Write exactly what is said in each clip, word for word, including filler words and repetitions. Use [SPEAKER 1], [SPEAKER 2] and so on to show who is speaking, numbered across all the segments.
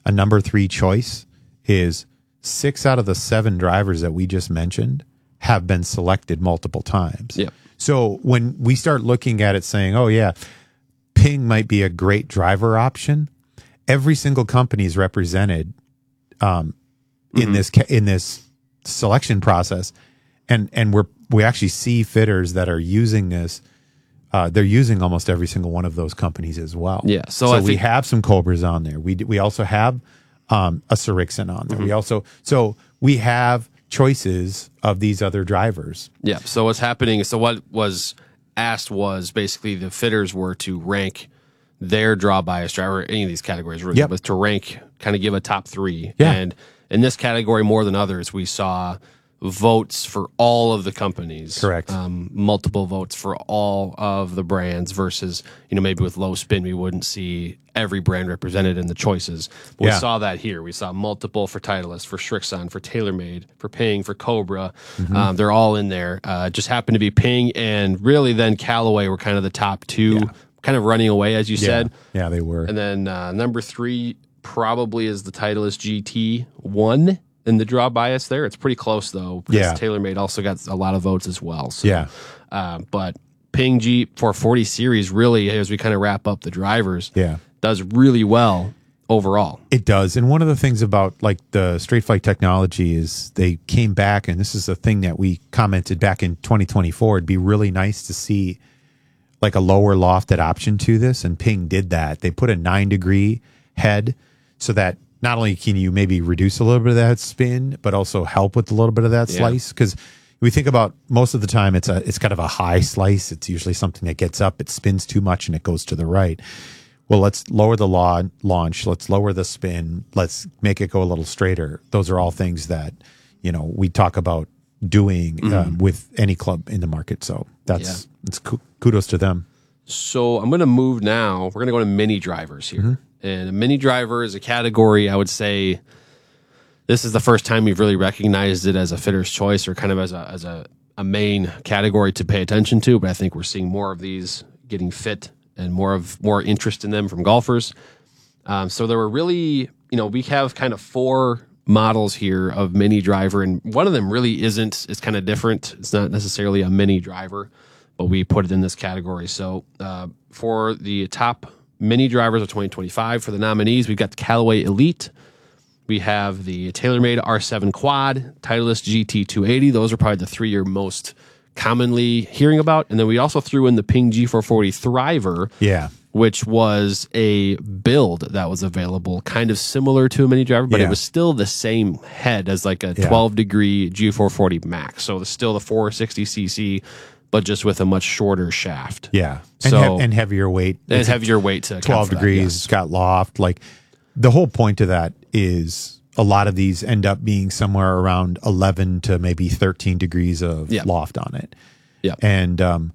[SPEAKER 1] a number three choice is six out of the seven drivers that we just mentioned have been selected multiple times.
[SPEAKER 2] Yep.
[SPEAKER 1] So when we start looking at it saying, oh, yeah, Ping might be a great driver option, every single company is represented um, in
[SPEAKER 2] Mm-hmm.
[SPEAKER 1] this ca- in this selection process. And and we're we actually see fitters that are using this. Uh, they're using almost every single one of those companies as well.
[SPEAKER 2] Yeah, so
[SPEAKER 1] So,
[SPEAKER 2] I
[SPEAKER 1] we
[SPEAKER 2] think-
[SPEAKER 1] have some Cobras on there. We d- we also have um, a Sirixon on there. We also so we have choices of these other drivers.
[SPEAKER 2] Yeah. So what's happening? So what was asked was basically the fitters were to rank their draw bias driver, any of these categories really,
[SPEAKER 1] Yep.
[SPEAKER 2] was to rank, kind of give a top three.
[SPEAKER 1] Yeah.
[SPEAKER 2] And in this category, more than others, we saw votes for all of the companies.
[SPEAKER 1] Correct.
[SPEAKER 2] Um, multiple votes for all of the brands versus, you know, maybe with low spin, we wouldn't see every brand represented in the choices. But
[SPEAKER 1] Yeah.
[SPEAKER 2] we saw that here. We saw multiple for Titleist, for Srixon, for TaylorMade, for Ping, for Cobra.
[SPEAKER 1] Mm-hmm.
[SPEAKER 2] Um, they're all in there. Uh, just happened to be Ping and really then Callaway were kind of the top two,
[SPEAKER 1] Yeah.
[SPEAKER 2] kind of running away, as you said.
[SPEAKER 1] Yeah, yeah, they were.
[SPEAKER 2] And then uh, number three probably is the Titleist G T one in the draw bias there. It's pretty close though, because
[SPEAKER 1] Yeah.
[SPEAKER 2] TaylorMade also got a lot of votes as well. So,
[SPEAKER 1] Yeah.
[SPEAKER 2] uh, but Ping G four forty series really, as we kind of wrap up the drivers,
[SPEAKER 1] Yeah.
[SPEAKER 2] does really well overall.
[SPEAKER 1] It does. And one of the things about like the Straight Flight technology is they came back, and this is a thing that we commented back in twenty twenty-four. It'd be really nice to see like a lower lofted option to this. And Ping did that. They put a nine degree head so that not only can you maybe reduce a little bit of that spin, but also help with a little bit of that
[SPEAKER 2] Yeah.
[SPEAKER 1] slice. Because we think about most of the time, it's a it's kind of a high slice. It's usually something that gets up, it spins too much, and it goes to the right. Well, let's lower the law, launch. Let's lower the spin. Let's make it go a little straighter. Those are all things that, you know, we talk about doing um, with any club in the market. So that's it's ku- kudos to them.
[SPEAKER 2] So I'm going to move now. We're going to go to mini drivers here.
[SPEAKER 1] Mm-hmm.
[SPEAKER 2] And a mini driver is a category, I would say, this is the first time we've really recognized it as a fitter's choice or kind of as a as a, a main category to pay attention to. But I think we're seeing more of these getting fit and more of more interest in them from golfers. Um, so there were really, you know, we have kind of four models here of mini driver, and one of them really isn't. It's kind of different. It's not necessarily a mini driver, but we put it in this category. So uh, for the top mini drivers of twenty twenty-five, for the nominees, we've got the Callaway Elite. We have the TaylorMade R seven Quad, Titleist G T two eighty. Those are probably the three you're most commonly hearing about. And then we also threw in the Ping G four forty Thriver,
[SPEAKER 1] Yeah.
[SPEAKER 2] which was a build that was available, kind of similar to a mini driver, but
[SPEAKER 1] Yeah.
[SPEAKER 2] it was still the same head as like a
[SPEAKER 1] Yeah.
[SPEAKER 2] twelve degree G four forty Max. So it's still the four sixty c c, but just with a much shorter shaft.
[SPEAKER 1] Yeah. And,
[SPEAKER 2] So-
[SPEAKER 1] he- and heavier weight.
[SPEAKER 2] And
[SPEAKER 1] It's a
[SPEAKER 2] heavier weight to account
[SPEAKER 1] twelve
[SPEAKER 2] for that,
[SPEAKER 1] degrees.
[SPEAKER 2] yes.
[SPEAKER 1] It's got loft. Like the whole point of that is a lot of these end up being somewhere around eleven to maybe thirteen degrees of
[SPEAKER 2] Yeah.
[SPEAKER 1] loft on it.
[SPEAKER 2] Yeah.
[SPEAKER 1] And um,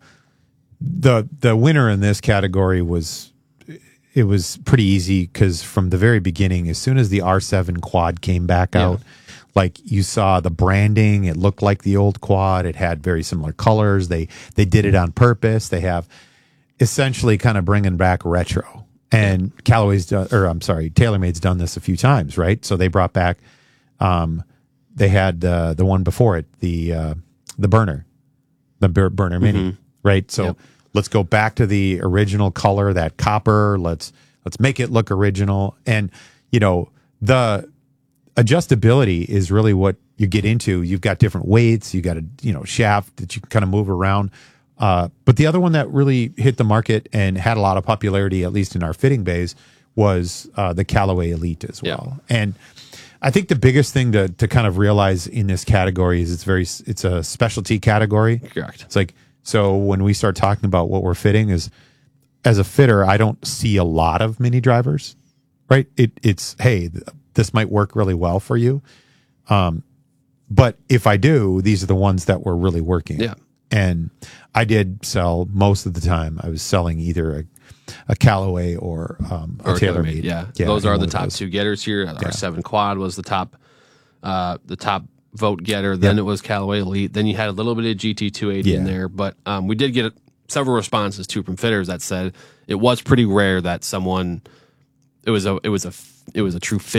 [SPEAKER 1] the the winner in this category was it was pretty easy because from the very beginning, as soon as the R seven Quad came back
[SPEAKER 2] Yeah.
[SPEAKER 1] out, like you saw the branding, it looked like the old Quad. It had very similar colors. They they did it on purpose. They have essentially kind of bringing back retro. And Callaway's done, or I'm sorry, TaylorMade's done this a few times, right? So they brought back, um, they had uh, the one before it, the uh, the burner, the bur- burner mini, right? So
[SPEAKER 2] Yep.
[SPEAKER 1] let's go back to the original color, that copper. Let's let's make it look original. And you know the adjustability is really what you get into. You've got different weights. You got a you know shaft that you can kind of move around. Uh, but the other one that really hit the market and had a lot of popularity, at least in our fitting bays, was uh, the Callaway Elite as well. And I think the biggest thing to to kind of realize in this category is it's very it's a specialty category.
[SPEAKER 2] Correct.
[SPEAKER 1] It's like so when we start talking about what we're fitting is as a fitter, I don't see a lot of mini drivers, right? It it's hey, th- this might work really well for you. Um, but if I do, these are the ones that were really working.
[SPEAKER 2] Yeah.
[SPEAKER 1] And I did sell most of the time. I was selling either a, a Callaway or um, a
[SPEAKER 2] Or
[SPEAKER 1] TaylorMade.
[SPEAKER 2] Yeah. Those are
[SPEAKER 1] one
[SPEAKER 2] the
[SPEAKER 1] of
[SPEAKER 2] top
[SPEAKER 1] those.
[SPEAKER 2] two getters here. R seven Quad was the top uh, the top vote getter. Then
[SPEAKER 1] Yeah.
[SPEAKER 2] it was Callaway Elite. Then you had a little bit of G T two eighty in
[SPEAKER 1] Yeah.
[SPEAKER 2] there. But um, we did get several responses too from fitters that said it was pretty rare that someone it was a it was a it was a true fit